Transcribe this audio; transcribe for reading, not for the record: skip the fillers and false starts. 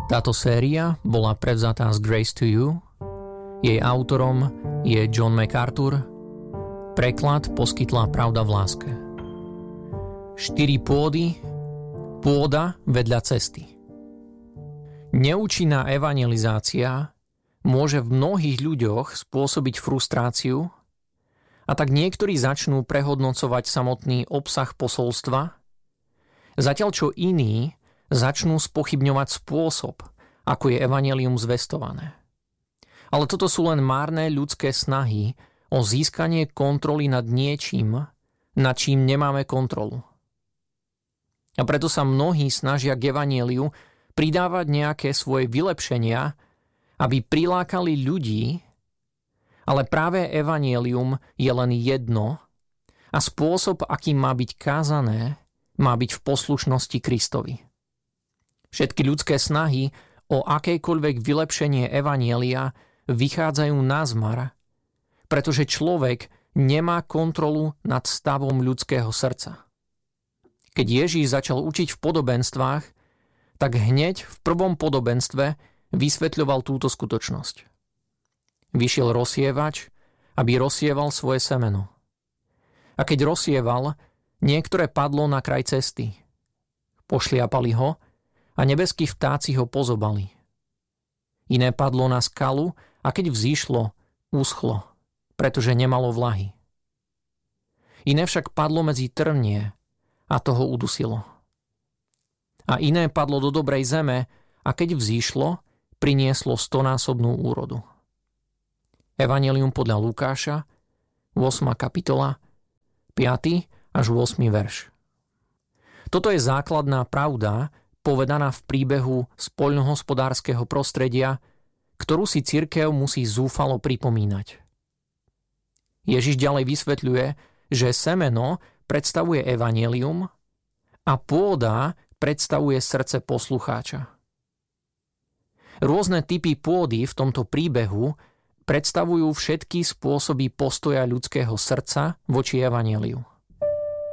Táto séria bola prevzatá z Grace to You, jej autorom je John MacArthur, preklad poskytla Pravda v láske. 4 pôdy, pôda vedľa cesty. Neúčinná evangelizácia môže v mnohých ľuďoch spôsobiť frustráciu, a tak niektorí začnú prehodnocovať samotný obsah posolstva, zatiaľ čo iní začnú spochybňovať spôsob, ako je evanjelium zvestované. Ale toto sú len márne ľudské snahy o získanie kontroly nad niečím, nad čím nemáme kontrolu. A preto sa mnohí snažia k evanjeliu pridávať nejaké svoje vylepšenia, aby prilákali ľudí, ale práve evanjelium je len jedno a spôsob, akým má byť kázané, má byť v poslušnosti Kristovi. Všetky ľudské snahy o akékoľvek vylepšenie evanjelia vychádzajú na zmar, pretože človek nemá kontrolu nad stavom ľudského srdca. Keď Ježíš začal učiť v podobenstvách, tak hneď v prvom podobenstve vysvetľoval túto skutočnosť. Vyšiel rozsievač, aby rozsieval svoje semeno. A keď rozsieval, niektoré padlo na kraj cesty. Pošliapali ho a nebeskí vtáci ho pozobali. Iné padlo na skalu a keď vzýšlo, uschlo, pretože nemalo vlahy. Iné však padlo medzi trnie a toho udusilo. A iné padlo do dobrej zeme a keď vzýšlo, prinieslo 100-násobnú úrodu. Evanjelium podľa Lukáša, 8. kapitola, 5. až 8. verš. Toto je základná pravda, povedaná v príbehu z poľnohospodárskeho prostredia, ktorú si cirkev musí zúfalo pripomínať. Ježiš ďalej vysvetľuje, že semeno predstavuje evanjelium a pôda predstavuje srdce poslucháča. Rôzne typy pôdy v tomto príbehu predstavujú všetky spôsoby postoja ľudského srdca voči evanjeliu.